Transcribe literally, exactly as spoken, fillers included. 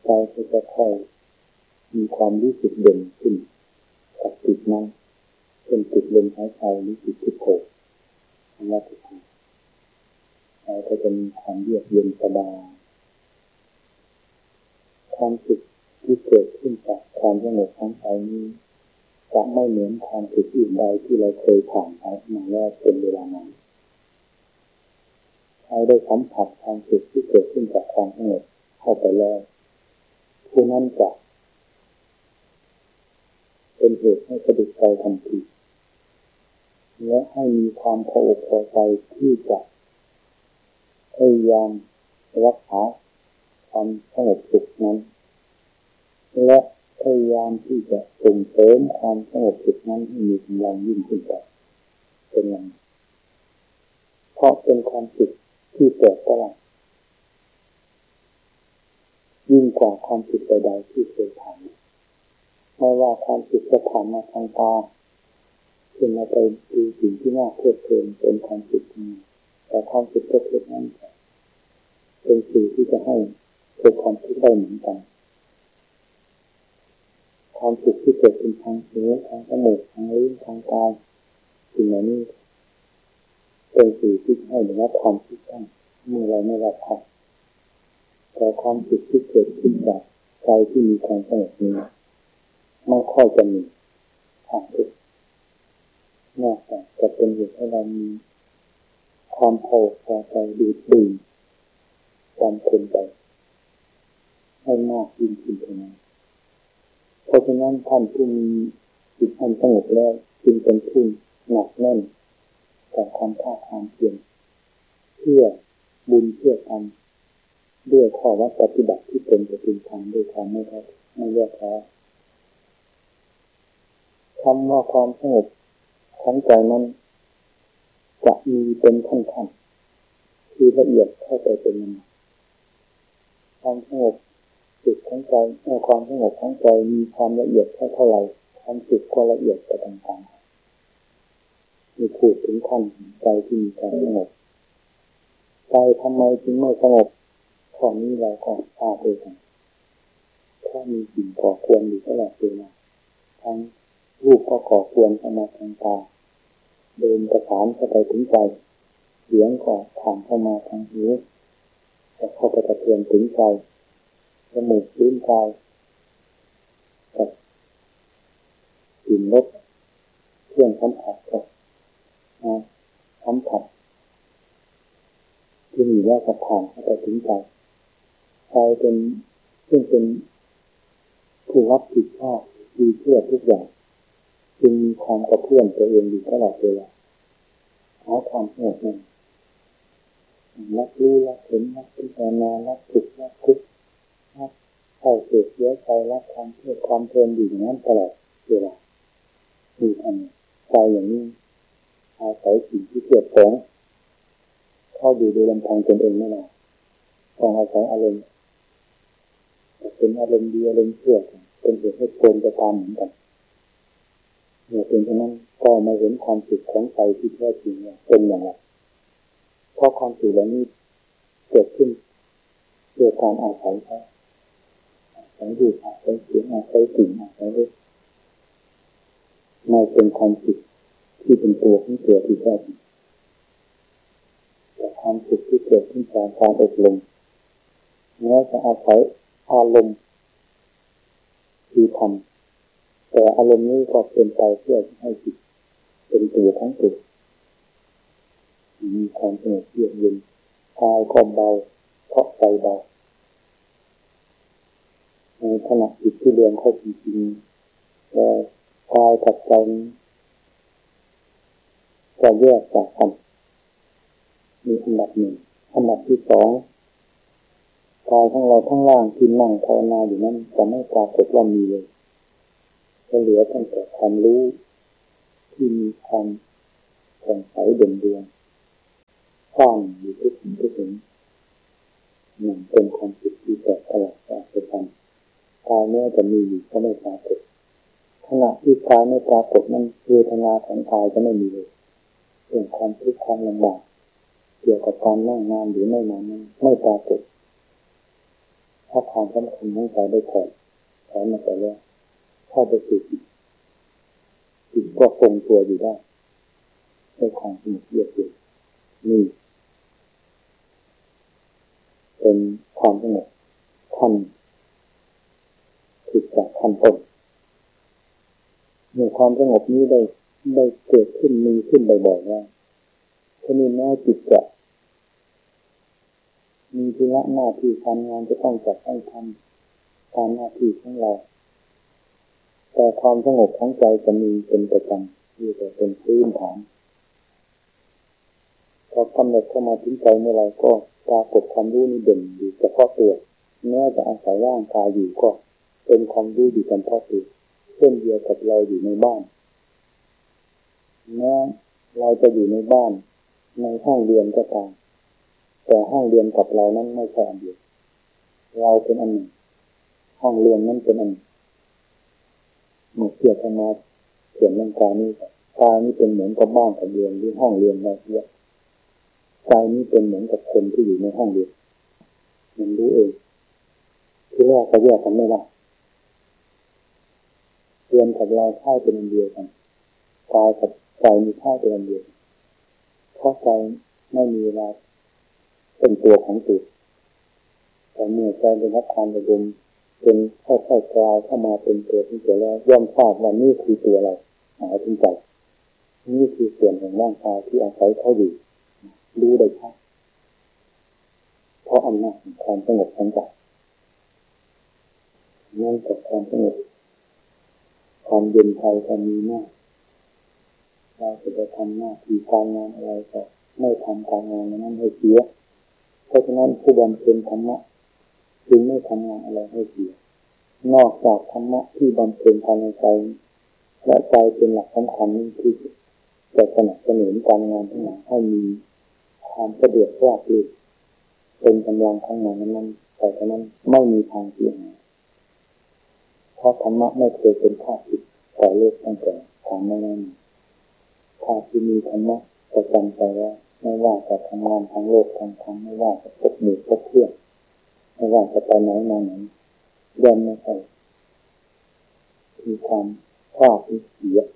ใจก็จะค่อยมีความรู้สึกเด่นขึ้นกับจิตนั้นเป็นจิตลมหายใจหรือจิตพุทโธอันนั้นคือใจก็จะมีความเยือกเย็นสบายความสุขที่เกิดขึ้นจากความสงบของใจนี้จะไม่เหมือนความสุขอื่นใดที่เราเคยผ่านมาแล้วเป็นเวลานานใครได้สัมผัสความสุขที่เกิดขึ้นจากความสงบเข้าไปแล้วผู้นั้นจะเป็นเหตุให้สะดุดใจทันทีและให้มีความพออกพอใจที่จะพยายามรักษาความสงบสุขนั้นและพยายามที่จะส่งเสริมความสงบสุขนั้นให้มีกำลังยิ่งขึ้นไปเป็นอย่างเพราะเป็นความสุขที่แปลกประหลาดยิ่งกว่าความสุขใดๆที่เคยผ่านไม่ว่าความสุขจะผ่านมาทางตาเป็นมาไปดูสิ่งที่น่าเพลิดเพลินเป็นความสุขนี้แต่ความสุขประเภทนั้นเป็นสิ่งที่จะให้เกิดความทุกข์ได้เหมือนกันความสุขที่เกิดเป็นทางหูทางจมูกทางลิ้นทางกายสิ่งเหล่านี้เป็นสิ่งที่ให้ได้รับความทุกข์ได้เมื่อเราไม่รับครับแต่ความสุขที่เกิดขึ้นจากใจที่มีความสงบนี้ไม่ค่อยจะมีทางทุกข์นอกจากจะเป็นเหตุให้เรามีความพอพอใจดูดดื่มความเพลินไปให้มากยิ่งขึ้นเท่านั้นเพราะฉะนั้นท่านผู้มีจิตอันสงบแล้วจึงเป็นผู้หนักแน่นต่อความภาคความเพียรเพื่อบุญเพื่อกรรมด้วยข้อวัดปฏิบัติที่เป็นจะเป็นธรรมด้วยความไม่ท้อไม่แยกแท้คำว่าความสงบของใจนั้นจะมีเป็นขั้นๆคือละเอียดเข้าไปเป็นมันความสงบสุขของใจความสงบของใจมีความละเอียดเท่าเท่าไรความสุขก็ละเอียดไปต่างๆมีพูดถึงขั้นใจที่มีความสงบใจทำไมจึงไม่สงบข้อนี้เราก็ทราบด้วยกันถ้ามีสิ่งก่อกวนอยู่ตลอดเวลาทั้งรูปก็ก่อกวนเข้ามาทางตาเดินประสานเข้าไปถึงใจเสียงก็ผ่านเข้ามาทางหูจะเข้าไปกระเทือนถึงใจจมูกลิ้นกายกับกลิ่นรสเครื่องสัมผัสกับสัมผัสที่มีแล้วก็ผ่านเข้าไปถึงใจใจเป็นซึ่งเป็นผู้รับผิดชอบดีเชื่อทุกอย่างจึงมีความกระเพื่อมตัวเองอยู่ตลอดเวลาหาความสงบนั้นรับรู้รับเห็นรับพิจารณารับฝึกรับทุกข์รับเข้าเกิดเสียใจรับความเพลิดความเพลินอยู่อย่างนั้นตลอดเวลามีอันใจอย่างนี้อาศัยสิ่งที่เกิดของเข้าอยู่โดยลำพังตนเองไม่ได้ต้องอาศัยอารมณ์เป็นอารมณ์ดีอารมณ์เชื่อเป็นเหตุให้โกรธตามเหมือนกันเมื่อเป็นเช่นนั้นก็มาเห็นความสุขของใจที่แท้จริงเป็นอย่างไรเพราะความสุขเหล่านี้เกิดขึ้นด้วยการอาศัยเขาอาศัยรูปอาศัยเสียงอาศัยกลิ่นอาศัยรสไม่เป็นความสุขที่เป็นตัวของตัวที่แท้จริงแต่ความสุขที่เกิดขึ้นจากการอบรมแม้จะอาศัยอารมณ์คือธรรมแต่อารมณ์นี้ก็เป็นไปเพื่อให้จิตเป็นตัวทั้งตัวมีความสงบเยือกเย็นกายก็เบาเพราะใจเบาในขณะจิตที่เรียนเข้าจริงๆแต่กายกับใจจะแยกจากกันมีอันดับหนึ่งอันดับที่สองกายของเราทั้งล่างที่นั่งภาวนาอยู่นั้นจะไม่ปรากฏว่ามีเลยจะเหลือตั้งแต่ความรู้ที่มีความสงสัยเด่นดวงซ่อนอยู่ทุกสิ่งทุกอย่างนั่นเป็นความสุขที่แปลกประหลาดอัศจรรย์กายแม้จะมีอยู่ก็ไม่ปรากฏขณะที่กายไม่ปรากฏนั้นเวทนาของกายจะไม่มีเลยเรื่องความทุกข์ความลำบากเกี่ยวกับการนั่งนานหรือไม่นานนั้นไม่ปรากฏอถ้าความสำคัญของใจได้ถอดถอนมาแต่แล้วเข้าไปสู่จิตจิตก็คงตัวอยู่ได้ด้วยความสงบเยือกเย็นนี่เป็นความสงบขั้นจิตจากขั้นต้นเมื่อความสงบนี้ได้ได้เกิดขึ้นมีขึ้นบ่อยๆแล้วทีนี้แม้จิตจะมีธุระหน้าที่การงานจะต้องจัดต้องทำตามหน้าที่ของเราแต่ความสงบของใจจะมีเป็นประจำที่จะเป็นพื้นฐานพอกำหนดเข้ามาถึงใจเมื่อไรก็ปรากฏความรู้นี้เด่นอยู่เฉพาะตัวแม้จะอาศัยร่างกายอยู่ก็เป็นความรู้อยู่เฉพาะตัวเช่นเดียวกับเราอยู่ในบ้านแม้เราจะอยู่ในบ้านในห้องเรียนก็ตามแต่ห้องเรียนกับเรานั้นไม่ใช่อันเดียวเราเป็นอันหนึ่งห้องเรียนนั้นเป็นอันเมื่อเทียบกันมาเขียนเรื่องกายนี้กายนี้เป็นเหมือนกับบ้านกับเรียนหรือห้องเรียนเราเรียกกายนี้เป็นเหมือนกับคนที่อยู่ในห้องเรียนมันรู้เองที่แรกก็แยกกันไม่ได้เรียนกับเราใช่เป็นอันเดียวกันกายกับใจมีใช่เป็นอันเดียวเพราะใจไม่มีเวลาเป็นตัวของตัวแต่เมื่อใจได้รับความระดมเป็นค่อยๆกลายเข้ามาเป็นตัวที่ตัวแล้วย่อมทราบว่านี่คือตัวเราหมายถึงใจนี่คือส่วนของร่างกายที่อาศัยเขาอยู่รู้ได้ชัดเพราะอำนาจของความสงบของใจนั่นกับความสงบความเย็นใจจะมีมากเราจะไปทำหน้าที่การงานอะไรก็ไม่ทำการงานนั้นให้เสียเพราะฉะนั้นผู้บำเพ็ญธรรมะจึงไม่ทำงานอะไรให้เสียนอกจากธรรมะที่บำเพ็ญภายในใจและใจเป็นหลักสำคัญที่จะสนับสนุนการงานทั้งหลายให้มีความสะดวกราบรื่นเป็นกำลังของงานนั้นแต่ฉะนั้นไม่มีทางเสียหายเพราะธรรมะไม่เคยเป็นข้าศึกต่อโลกตั้งแต่ฐานนั้นถ้าที่มีธรรมะประจำใจแล้วไม่ว่าจะทำงานทางโลกทางธรรมไม่ว่าจะพบหมู่พบเพื่อนไม่ว่าจะไปไหนมาไหนย่อมไม่ใช่มีความพลาดที่เสีย